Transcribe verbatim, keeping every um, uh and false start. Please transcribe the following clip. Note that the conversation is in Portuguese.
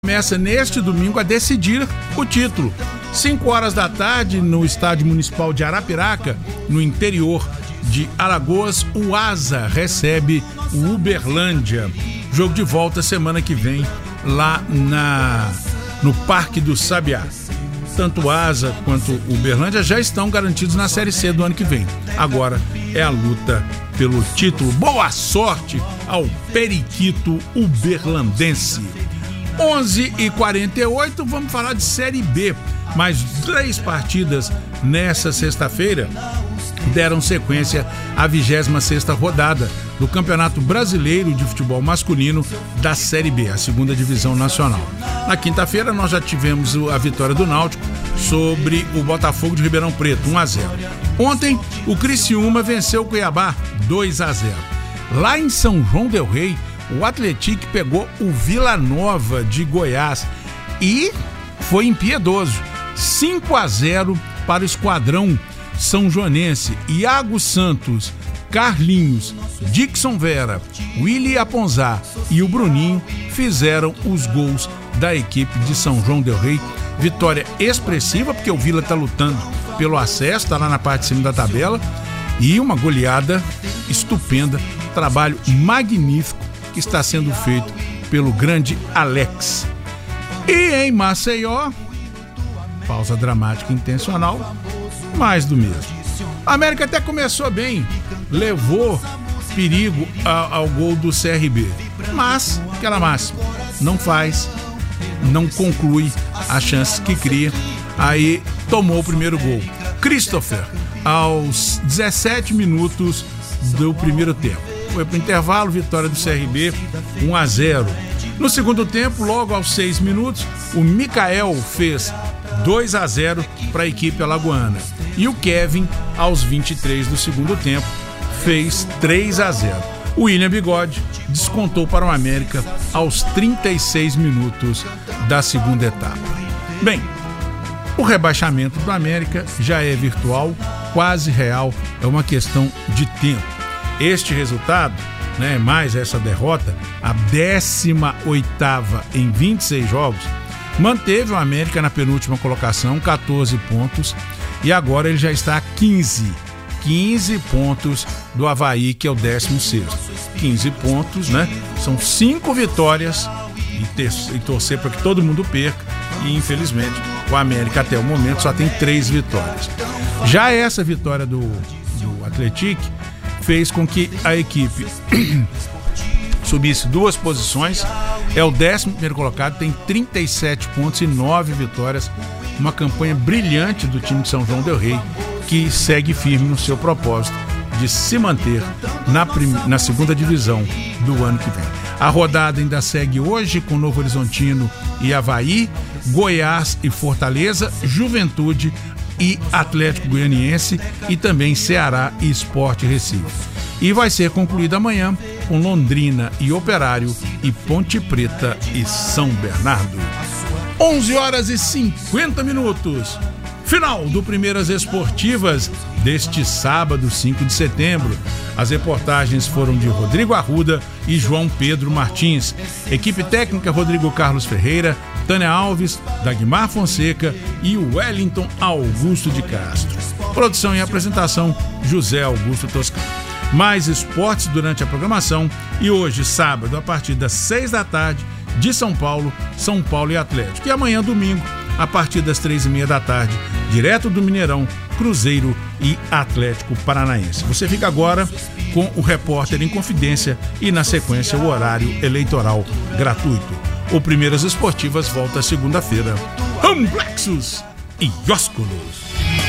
Começa neste domingo a decidir o título. cinco horas da tarde, no Estádio Municipal de Arapiraca, no interior de Alagoas, o Asa recebe o Uberlândia. Jogo de volta semana que vem, lá na, no Parque do Sabiá. Tanto o Asa quanto o Uberlândia já estão garantidos na Série C do ano que vem. Agora é a luta pelo título. Boa sorte ao Periquito Uberlandense. onze e quarenta e oito, vamos falar de Série B. Mais três partidas nessa sexta-feira deram sequência à vigésima sexta rodada do Campeonato Brasileiro de Futebol Masculino da Série B, a segunda divisão nacional. Na quinta-feira nós já tivemos a vitória do Náutico sobre o Botafogo de Ribeirão Preto, um a zero. Ontem o Criciúma venceu o Cuiabá, dois a zero. Lá em São João del Rei, o Atlético pegou o Vila Nova de Goiás e foi impiedoso. cinco a zero para o esquadrão são-joanense. Iago Santos, Carlinhos, Dixon Vera, Willy Aponzá e o Bruninho fizeram os gols da equipe de São João del Rei. Vitória expressiva, porque o Vila está lutando pelo acesso, está lá na parte de cima da tabela. E uma goleada estupenda, trabalho magnífico que está sendo feito pelo grande Alex. E em Maceió, pausa dramática intencional, mais do mesmo. A América até começou bem, levou perigo ao, ao gol do C R B, mas, aquela máxima, não faz, não conclui as chances que cria, aí tomou o primeiro gol. Christopher, aos dezessete minutos do primeiro tempo. Foi para o intervalo, vitória do C R B, um a zero. No segundo tempo, logo aos seis minutos, o Mikael fez dois a zero para a equipe alagoana. E o Kevin, aos vinte e três do segundo tempo, fez três a zero. O William Bigode descontou para o América aos trinta e seis minutos da segunda etapa. Bem, o rebaixamento do América já é virtual, quase real, é uma questão de tempo. Este resultado, né, mais essa derrota, a décima oitava em vinte e seis jogos, manteve o América na penúltima colocação, catorze pontos, e agora ele já está a quinze, quinze pontos do Avaí, que é o décimo sexto. quinze pontos, né? São cinco vitórias e, ter, e torcer para que todo mundo perca, e infelizmente o América até o momento só tem três vitórias. Já essa vitória do, do Atlético fez com que a equipe subisse duas posições, é o décimo primeiro colocado, tem trinta e sete pontos e nove vitórias, uma campanha brilhante do time de São João del Rei, que segue firme no seu propósito de se manter na, prim- na segunda divisão do ano que vem. A rodada ainda segue hoje com Novo Horizontino e Avaí, Goiás e Fortaleza, Juventude e Atlético Goianiense, e também Ceará e Sport Recife. E vai ser concluída amanhã com Londrina e Operário e Ponte Preta e São Bernardo. onze horas e cinquenta minutos. Final do Primeiras Esportivas deste sábado, cinco de setembro. As reportagens foram de Rodrigo Arruda e João Pedro Martins. Equipe técnica Rodrigo Carlos Ferreira, Tânia Alves, Dagmar Fonseca e Wellington Augusto de Castro. Produção e apresentação, José Augusto Toscano. Mais esportes durante a programação, e hoje, sábado, a partir das seis da tarde, de São Paulo, São Paulo e Atlético. E amanhã, domingo, a partir das três e meia da tarde, direto do Mineirão, Cruzeiro e Atlético Paranaense. Você fica agora com o Repórter em Confidência e, na sequência, o horário eleitoral gratuito. O Primeiras Esportivas volta segunda-feira. Amplexus e Ósculos.